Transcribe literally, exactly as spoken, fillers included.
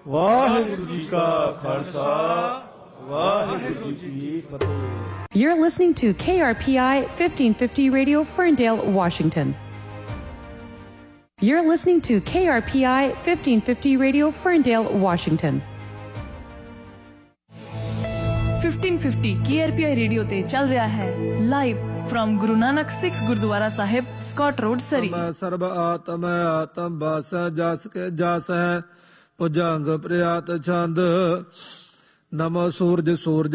ਵਾਹਿਗੁਰੂ ਜੀ ਕਾ ਖਾਲਸਾ ਵਾਹਿਗੁਰੂ ਜੀ ਕੀ ਫਤਿਹ। You're listening to K R P I fifteen fifty Radio, Ferndale, Washington. You're listening to K R P I fifteen fifty Radio, Ferndale, Washington. fifteen fifty K R P I radio ਤੇ ਚੱਲ ਰਿਹਾ ਹੈ live firm Guru Nanak ਸਿੱਖ ਗੁਰਦੁਆਰਾ ਸਾਹਿਬ, Scott road, ਸਰੀ। ਸਰਬ ਆਤਮ ਆਤਮ ਬਸ ਜਸ ਕੇ ਜਸ ਹੈ ਭੁਜੰਗ ਪ੍ਰਿਆਤ ਛੰਦ। ਨਮੋ ਸੂਰਜ ਸੂਰਜ